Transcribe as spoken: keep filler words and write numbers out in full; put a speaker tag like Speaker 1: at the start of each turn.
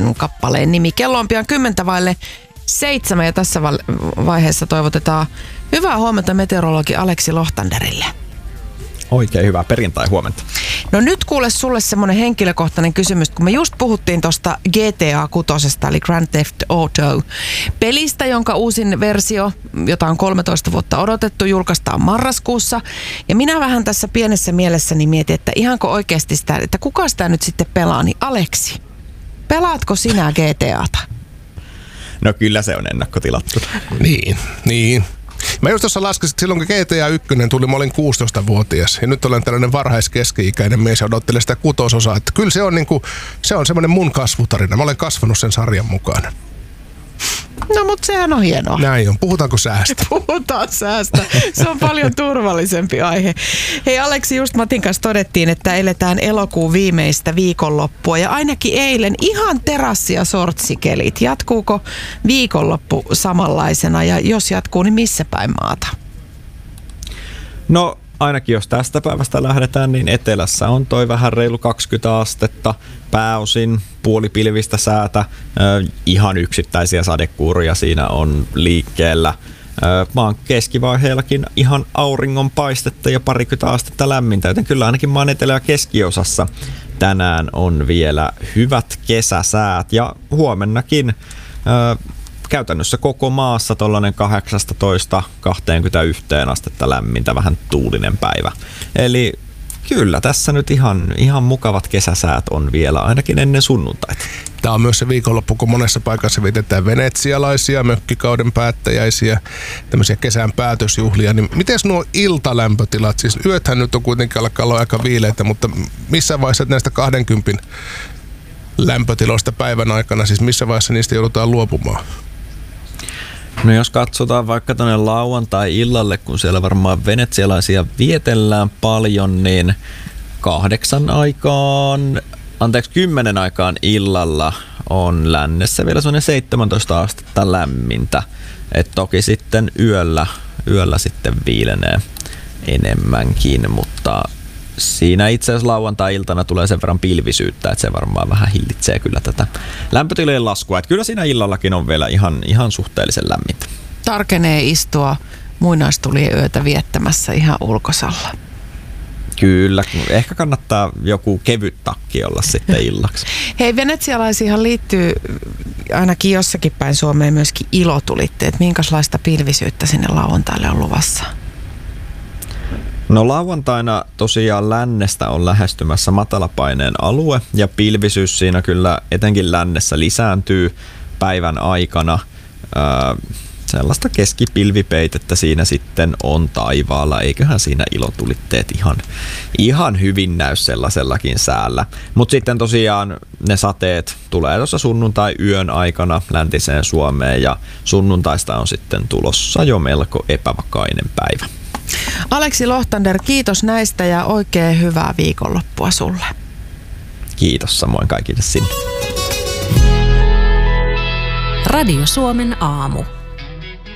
Speaker 1: on kappaleen nimi. Kello on pian kymmentä vaille seitsemän ja tässä vaiheessa toivotetaan hyvää huomenta meteorologi Aleksi Lohtanderille.
Speaker 2: Oikein hyvää perjantai huomenta.
Speaker 1: No nyt kuule sulle semmoinen henkilökohtainen kysymys, kun me just puhuttiin tuosta G T A kuusi, eli Grand Theft Auto pelistä, jonka uusin versio, jota on kolmetoista vuotta odotettu, julkaistaan marraskuussa. Ja minä vähän tässä pienessä mielessäni mietin, että ihanko oikeasti sitä, että kuka sitä nyt sitten pelaa, niin Aleksi, pelaatko sinä G T A:ta?
Speaker 2: No kyllä se on ennakkotilattu.
Speaker 3: Niin, niin. Mä just tuossa laskin, että silloin kun G T A yksi tuli, mä olin kuusitoistavuotias. Ja nyt olen tällainen varhaiskeski-ikäinen mies ja odottelen sitä kutososaa. Että kyllä se on, niinku, se on semmoinen mun kasvutarina. Mä olen kasvanut sen sarjan mukana.
Speaker 1: No mutta sehän on hienoa.
Speaker 3: Näin on. Puhutaanko säästä?
Speaker 1: Puhutaan säästä. Se on paljon turvallisempi aihe. Hei Aleksi, just Matin kanssa todettiin, että eletään elokuun viimeistä viikonloppua. Ja ainakin eilen ihan terassi- ja sortsikelit. Jatkuuko viikonloppu samanlaisena ja jos jatkuu, niin missä päin maata?
Speaker 2: No ainakin jos tästä päivästä lähdetään, niin etelässä on toi vähän reilu kaksikymmentä astetta, pääosin puolipilvistä säätä, äh, ihan yksittäisiä sadekuuria siinä on liikkeellä. Äh, maan keskivaiheellakin ihan auringon paistetta ja parikymmentä astetta lämmintä, joten kyllä ainakin maan etelä- ja keskiosassa tänään on vielä hyvät kesäsäät ja huomennakin äh, käytännössä koko maassa tollainen kahdeksasta kaksikymmentäyksi astetta lämmintä, vähän tuulinen päivä. Eli kyllä tässä nyt ihan, ihan mukavat kesäsäät on vielä, ainakin ennen sunnuntaita.
Speaker 3: Tämä on myös se viikonloppu, kun monessa paikassa vietetään venetsialaisia, mökkikauden päättäjäisiä, tämmöisiä kesän päätösjuhlia. Niin miten nuo iltalämpötilat, siis yöthän nyt on kuitenkin alkaa olla aika viileitä, mutta missä vaiheessa näistä kaksikymmentä lämpötiloista päivän aikana, siis missä vaiheessa niistä joudutaan luopumaan?
Speaker 2: No jos katsotaan vaikka tuonne lauantai-illalle, kun siellä varmaan venetsialaisia vietellään paljon, niin kahdeksan aikaan, anteeksi kymmenen aikaan illalla on lännessä vielä sellainen seitsemäntoista astetta lämmintä. Et toki sitten yöllä, yöllä sitten viilenee enemmänkin, mutta siinä itse asiassa lauantai-iltana tulee sen verran pilvisyyttä, että se varmaan vähän hillitsee kyllä tätä lämpötilojen laskua. Että kyllä siinä illallakin on vielä ihan, ihan suhteellisen lämmintä.
Speaker 1: Tarkenee istua muinaistulien yötä viettämässä ihan ulkosalla.
Speaker 2: Kyllä, ehkä kannattaa joku kevyt takki olla sitten illaksi.
Speaker 1: Hei, venetsialaisiinhan liittyy ainakin jossakin päin Suomeen myöskin ilotulitteet. Minkälaista pilvisyyttä sinne lauantaille on luvassa?
Speaker 2: No lauantaina tosiaan lännestä on lähestymässä matalapaineen alue ja pilvisyys siinä kyllä etenkin lännessä lisääntyy päivän aikana. Öö, sellaista keskipilvipeitettä siinä sitten on taivaalla, eiköhän siinä ilotulitteet ihan, ihan hyvin näy sellaisellakin säällä. Mutta sitten tosiaan ne sateet tulee tuossa sunnuntai-yön aikana läntiseen Suomeen ja sunnuntaista on sitten tulossa jo melko epävakainen päivä.
Speaker 1: Aleksi Lohtander, kiitos näistä ja oikein hyvää viikonloppua sulle.
Speaker 2: Kiitos samoin kaikille sinne.
Speaker 4: Radio Suomen aamu.